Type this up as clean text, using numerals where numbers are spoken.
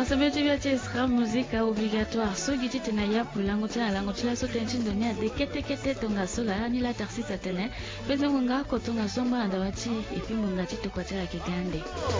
sabeti vya sera muzika obligatoire soki titena ya pulango tena lango tila sote nchindo nia de kete tonga sola ni la taxi satene pezo munga ko tonga somba ndawati ipimbo ngati to kwa tela kigande